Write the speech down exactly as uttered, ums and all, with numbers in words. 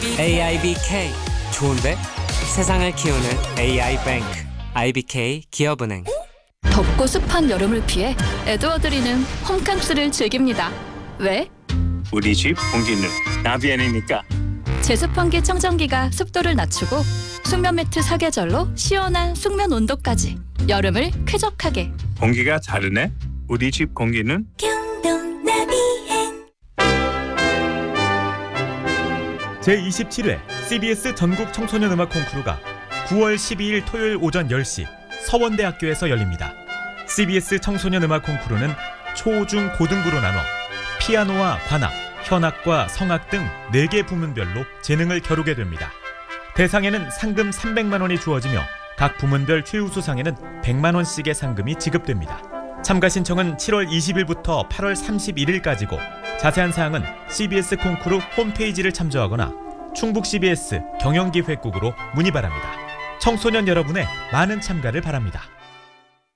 에이아이비케이 좋은데? 세상을 키우는 에이아이뱅크 아이비케이 기업은행. 덥고 습한 여름을 피해 에드워드리는 홈캉스를 즐깁니다. 왜? 우리 집 공기는 나비엔이니까. 제습환기 청정기가 습도를 낮추고 숙면 매트 사계절로 시원한 숙면 온도까지 여름을 쾌적하게. 공기가 다르네. 우리 집 공기는 제이십칠 회 씨비에스 전국 청소년 음악 콩쿠르가 구월 십이일 토요일 오전 열 시 서원대학교에서 열립니다. 씨비에스 청소년 음악 콩쿠르는 초, 중, 고등부로 나눠 피아노와 관악, 현악과 성악 등 네 개 부문별로 재능을 겨루게 됩니다. 대상에는 상금 삼백만 원이 주어지며 각 부문별 최우수상에는 백만 원씩의 상금이 지급됩니다. 참가 신청은 칠월 이십일부터 팔월 삼십일일까지고 자세한 사항은 씨비에스 콩쿠르 홈페이지를 참조하거나 충북 씨비에스 경영기획국으로 문의 바랍니다. 청소년 여러분의 많은 참가를 바랍니다.